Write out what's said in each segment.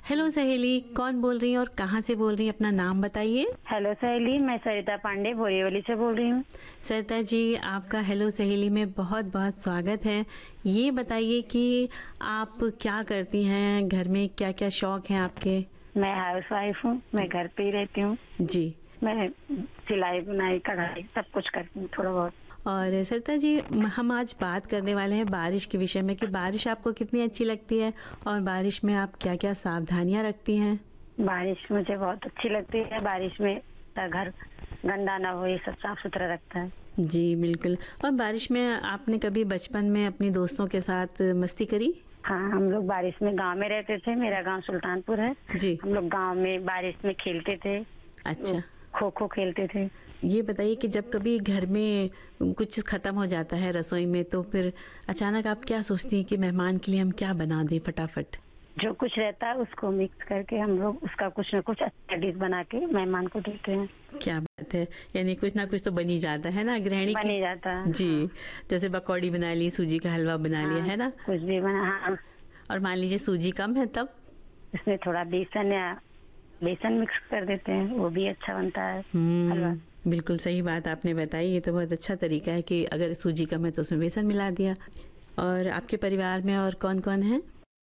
Hello सहेली, कौन बोल रही है और कहाँ से बोल रही है? अपना नाम बताइए। हेलो सहेली, मैं सरिता पांडे बोरीवली से बोल रही हूँ। सरिता जी, आपका हेलो सहेली में बहुत बहुत स्वागत है। ये बताइए कि आप क्या करती हैं, घर में क्या क्या शौक हैं आपके? मैं हाउस वाइफ हूँ, मैं घर पे ही रहती हूँ। जी। मैं सिलाई बुनाई कढ़ाई सब कुछ करती हूँ थोड़ा बहुत। और सरिता जी, हम आज बात करने वाले हैं बारिश के विषय में कि बारिश आपको कितनी अच्छी लगती है और बारिश में आप क्या क्या सावधानियां रखती हैं। बारिश मुझे बहुत अच्छी लगती है। बारिश में घर गंदा ना हो, ये सब साफ सुथरा रखता है। जी बिल्कुल। और बारिश में आपने कभी बचपन में अपनी दोस्तों के साथ मस्ती करी? हाँ, हम लोग बारिश में गांव में रहते थे। मेरा गांव सुल्तानपुर है। जी। हम लोग गांव में बारिश में खेलते थे। अच्छा, खो खो खेलते थे। ये बताइए कि जब कभी घर में कुछ खत्म हो जाता है रसोई में, तो फिर अचानक आप क्या सोचती हैं कि मेहमान के लिए हम क्या बना दें फटाफट? जो कुछ रहता है उसको मिक्स करके हम लोग उसका कुछ न कुछ अच्छा डिश बना के मेहमान को देते हैं। क्या बात है, यानी कुछ ना कुछ तो बन ही जाता है ना गृहिणी बन की। ही जाता है। जी। हाँ। जैसे पकौड़ी बना ली, सूजी का हलवा बना लिया, हाँ, है ना? कुछ भी बना। हाँ, और मान लीजिए सूजी कम है तब? इसमें थोड़ा बेसन या बेसन मिक्स कर देते हैं, वो भी अच्छा बनता है हलवा। बिल्कुल सही बात आपने बताई। ये तो बहुत अच्छा तरीका है कि अगर सूजी कम है तो उसमें बेसन मिला दिया। और आपके परिवार में और कौन कौन है?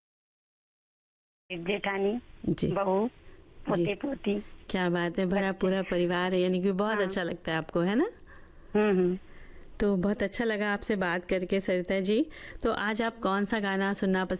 एक जेठानी, जी। बहू, जी, पोते पोती। क्या बात है, भरा बच्चे। पूरा परिवार है, यानी कि बहुत हाँ। अच्छा लगता है आपको, है ना? हम्म। तो बहुत अच्छा लगा आपसे बात करके सरिता जी। तो आज आप कौन सा गाना सुनना पसंद